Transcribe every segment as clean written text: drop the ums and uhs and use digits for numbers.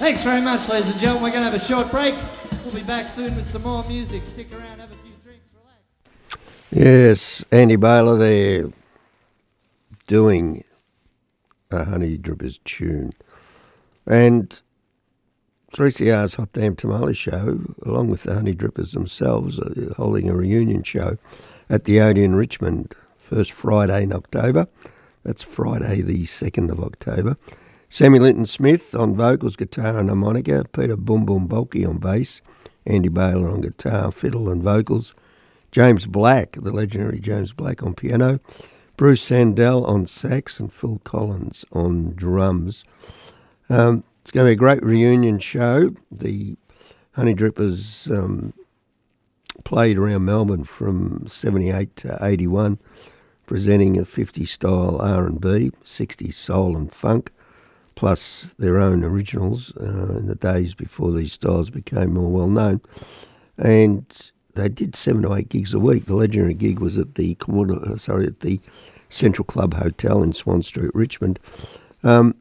Thanks very much, ladies and gentlemen. We're going to have a short break. We'll be back soon with some more music. Stick around, have a few drinks, relax. Yes, Andy Baylor there doing a Honey Drippers tune. And 3CR's Hot Damn Tamale Show, along with the Honey Drippers themselves, are holding a reunion show at the Odeon Richmond, first Friday in October. That's Friday the 2nd of October. Sammy Linton-Smith on vocals, guitar and harmonica, Peter Boom Boom Bulky on bass, Andy Baylor on guitar, fiddle and vocals, James Black, the legendary James Black on piano, Bruce Sandell on sax and Phil Collins on drums. It's going to be a great reunion show. The Honey Drippers played around Melbourne from 78 to 81, presenting a 50s style R&B, 60s soul and funk, plus their own originals in the days before these styles became more well known. And they did 7 to 8 gigs a week. The legendary gig was at the Central Club Hotel in Swan Street, Richmond. On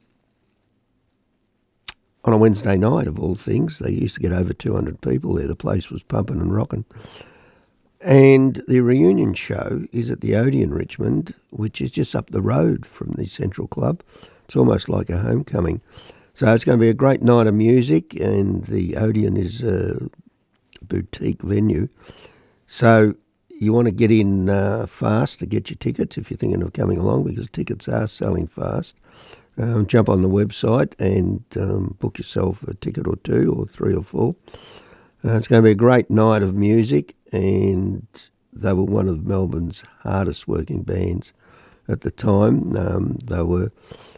a Wednesday night, of all things, they used to get over 200 people there. The place was pumping and rocking. And the reunion show is at the Odeon Richmond, which is just up the road from the Central Club. It's almost like a homecoming. So it's going to be a great night of music, and the Odeon is a boutique venue. So you want to get in fast to get your tickets if you're thinking of coming along, because tickets are selling fast. Jump on the website and book yourself a ticket or 2 or 3 or 4. It's going to be a great night of music, and they were one of Melbourne's hardest working bands at the time. They were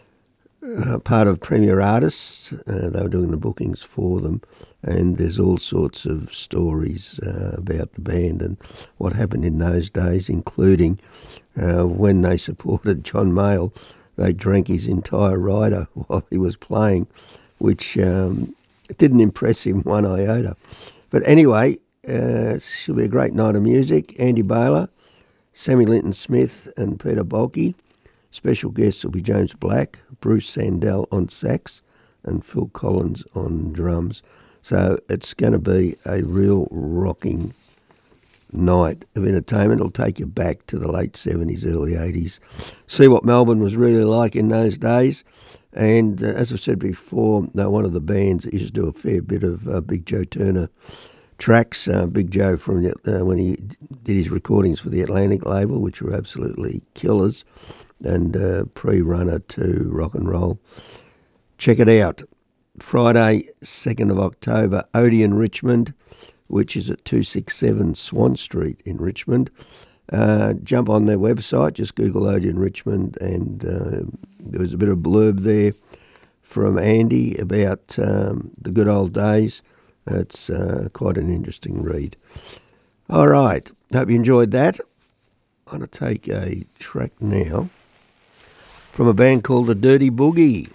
part of Premier Artists. They were doing the bookings for them, and there's all sorts of stories about the band and what happened in those days, including when they supported John Mayall. They drank his entire rider while he was playing, which didn't impress him one iota. But anyway, it should be a great night of music. Andy Baylor, Sammy Linton-Smith and Peter Bulky. Special guests will be James Black, Bruce Sandell on sax and Phil Collins on drums. So it's going to be a real rocking night of entertainment. It'll take you back to the late 70s, early 80s. See what Melbourne was really like in those days. And as I've said before, they're one of the bands that used to do a fair bit of Big Joe Turner tracks. Big Joe, from when he did his recordings for the Atlantic label, which were absolutely killers, and pre-runner to rock and roll. Check it out. Friday, 2nd of October, Odeon Richmond, which is at 267 Swan Street in Richmond. Jump on their website, just Google Odeon Richmond, and there was a bit of blurb there from Andy about the good old days. It's quite an interesting read. All right, hope you enjoyed that. I'm going to take a track now from a band called The Dirty Boogie.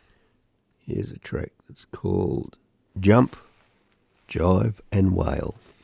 Here's a track that's called Jump, Jive and Wail.